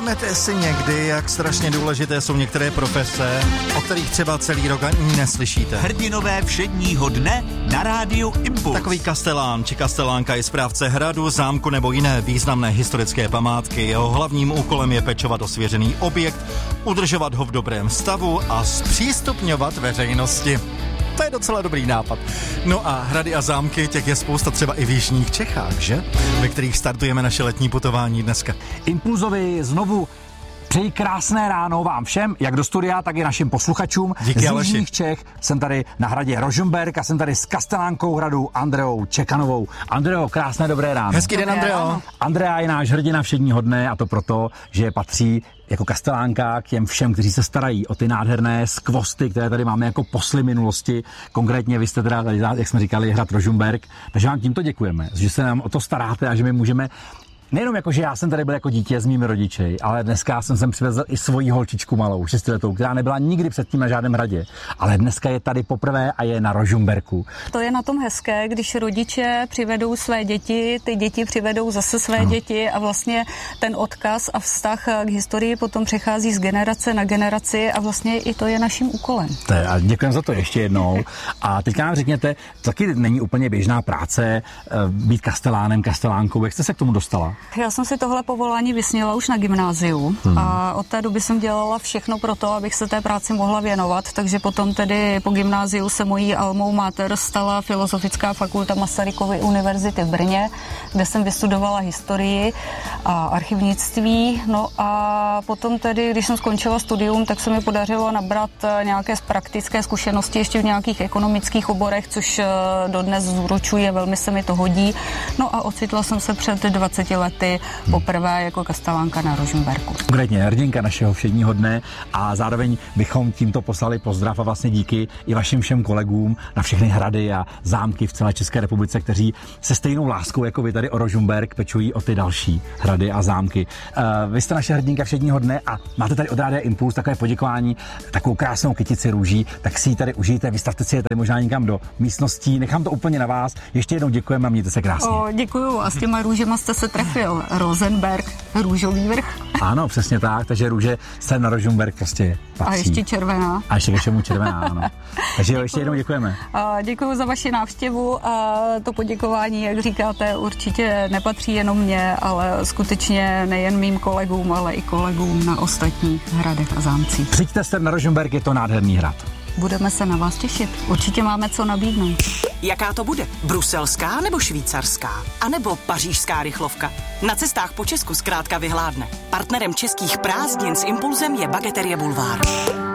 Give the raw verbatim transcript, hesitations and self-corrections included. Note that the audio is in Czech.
Uvědomujete si někdy, jak strašně důležité jsou některé profese, o kterých třeba celý rok ani neslyšíte? Hrdinové všedního dne na rádiu Impuls. Takový kastelán či kastelánka je správce hradu, zámku nebo jiné významné historické památky. Jeho hlavním úkolem je pečovat o svěřený objekt, udržovat ho v dobrém stavu a zpřístupňovat veřejnosti. To je docela dobrý nápad. No a hrady a zámky, těch je spousta třeba i v jižních Čechách, že? Ve kterých startujeme naše letní putování dneska. Impulzovi znovu přeji krásné ráno vám všem, jak do studia, tak i našim posluchačům. Díky, z Aleši. jižních Čech jsem tady na hradě Rožmberk a jsem tady s kastelánkou hradu Andreou Čekanovou. Andreo, krásné dobré ráno. Hezký den, Andreo. Andrea je náš hrdina všedního dne a to proto, že patří jako kastelánka k těm všem, kteří se starají o ty nádherné skvosty, které tady máme jako posly minulosti. Konkrétně vy jste teda, jak jsme říkali, hrad Rožmberk. Takže vám tímto děkujeme, že se nám o to staráte a že my můžeme. Nejenom jako, že já jsem tady byl jako dítě s mými rodiči, ale dneska jsem sem přivezl i svoji holčičku malou, šestiletou, která nebyla nikdy předtím na žádném hradě, ale dneska je tady poprvé a je na Rožmberku. To je na tom hezké, když rodiče přivedou své děti, ty děti přivedou zase své ano. děti a vlastně ten odkaz a vztah k historii potom přechází z generace na generaci a vlastně i to je naším úkolem. To je, a děkujeme za to ještě jednou. A teďka nám řekněte, taky není úplně běžná práce být kastelánem, kastelánkou, jak jste se k tomu dostala? Já jsem si tohle povolání vysněla už na gymnáziu hmm. a od té doby jsem dělala všechno pro to, abych se té práci mohla věnovat, takže potom tedy po gymnáziu se mojí almou mater stala Filozofická fakulta Masarykovy univerzity v Brně, kde jsem vystudovala historii a archivnictví. No a potom tedy, když jsem skončila studium, tak se mi podařilo nabrat nějaké praktické zkušenosti ještě v nějakých ekonomických oborech, což dodnes zúročuje, velmi se mi to hodí. No a ocitla jsem se před dvaceti lety poprvé jako kastelánka na Rožmberku. Konkrétně hrdinka našeho všedního dne a zároveň bychom tímto poslali pozdrav a vlastně díky i vašim všem kolegům na všechny hrady a zámky v celé České republice, kteří se stejnou láskou jako vy tady o Rožmberk pečují o ty další hrady a zámky. Uh, vy jste naše hrdinka všedního dne a máte tady od Rádia Impuls takové poděkování, takovou krásnou kytici růží, tak si ji tady užijte, vystavte si je tady možná někam do místností, nechám to úplně na vás. Ještě jednou děkujeme a mějte se krásně. O, děkuju a s těma růžema jste se trefil. Rosenberg, růžový vrch. Ano, přesně tak, takže růže se na Rožmberk prostě patří. A ještě červená. A ještě ke všemu červená, ano. Takže jo, ještě jednou děkujeme. Děkuji za vaši návštěvu a to poděkování, jak říkáte, určitě nepatří jenom mně, ale skutečně nejen mým kolegům, ale i kolegům na ostatních hradech a zámcích. Přijďte se na Rožmberk, je to nádherný hrad. Budeme se na vás těšit. Určitě máme co nabídnout. Jaká to bude? Bruselská nebo švýcarská? A nebo pařížská rychlovka? Na cestách po Česku zkrátka vyhládne. Partnerem českých prázdnin s Impulzem je Bageterie Bulvár.